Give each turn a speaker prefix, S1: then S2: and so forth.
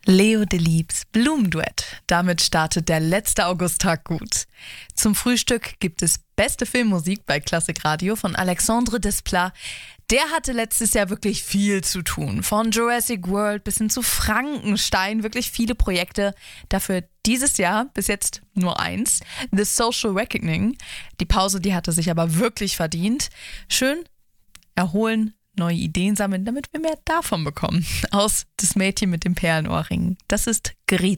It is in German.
S1: Leo Delibes Blumenduett. Damit startet der letzte Augusttag gut. Zum Frühstück gibt es beste Filmmusik bei Klassik Radio von Alexandre Desplat. Der hatte letztes Jahr wirklich viel zu tun. Von Jurassic World bis hin zu Frankenstein, wirklich viele Projekte. Dafür dieses Jahr bis jetzt nur eins, The Social Reckoning. Die Pause, die hatte sich aber wirklich verdient. Schön erholen, neue Ideen sammeln, damit wir mehr davon bekommen. Aus Das Mädchen mit dem Perlenohrring. Das ist Greta.